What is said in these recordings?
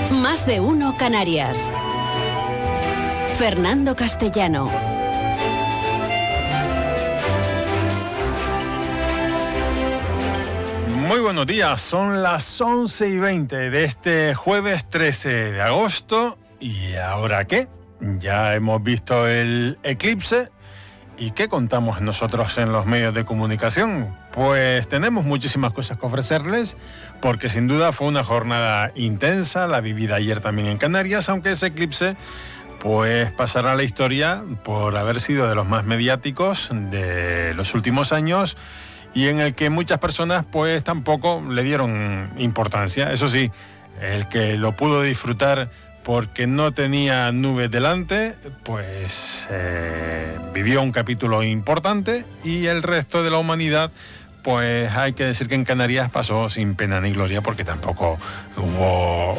Más de uno Canarias. Fernando Castellano. Muy buenos días, son las 11:20 de este jueves 13 de agosto. ¿Y ahora qué? Ya hemos visto el eclipse. ¿Y qué contamos nosotros en los medios de comunicación? Pues tenemos muchísimas cosas que ofrecerles, porque sin duda fue una jornada intensa, la vivida ayer también en Canarias, aunque ese eclipse pues pasará a la historia por haber sido de los más mediáticos de los últimos años y en el que muchas personas pues tampoco le dieron importancia. Eso sí, el que lo pudo disfrutar porque no tenía nubes delante, pues vivió un capítulo importante, y el resto de la humanidad, pues hay que decir que en Canarias pasó sin pena ni gloria, porque tampoco hubo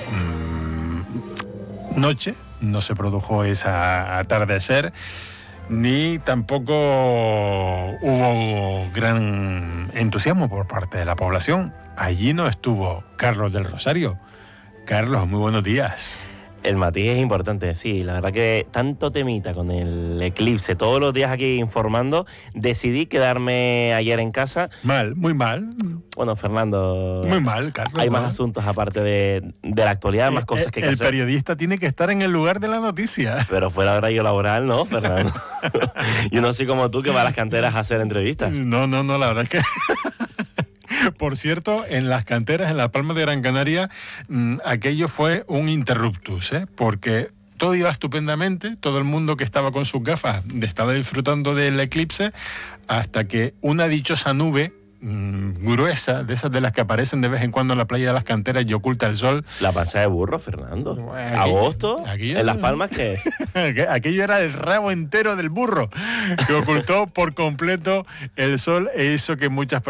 noche, no se produjo ese atardecer, ni tampoco hubo gran entusiasmo por parte de la población. Allí no estuvo Carlos del Rosario. Carlos, muy buenos días. El matiz es importante, sí, la verdad que tanto temita con el eclipse, todos los días aquí informando, decidí quedarme ayer en casa. Mal, muy mal. Bueno, Fernando, muy mal, Carlos. Hay más asuntos aparte de la actualidad, más cosas que hacer. El periodista tiene que estar en el lugar de la noticia. Pero fuera de horario laboral, ¿no, Fernando? Yo no soy como tú que va a las canteras a hacer entrevistas. No, la verdad es que... Por cierto, en las canteras, en La Palma de Gran Canaria, aquello fue un interruptus, porque todo iba estupendamente, todo el mundo que estaba con sus gafas estaba disfrutando del eclipse, hasta que una dichosa nube gruesa, de esas de las que aparecen de vez en cuando en la playa de las canteras y oculta el sol. La panza de burro, Fernando. Agosto, en Las Palmas, ¿qué? Aquello era el rabo entero del burro, que ocultó por completo el sol e hizo que muchas personas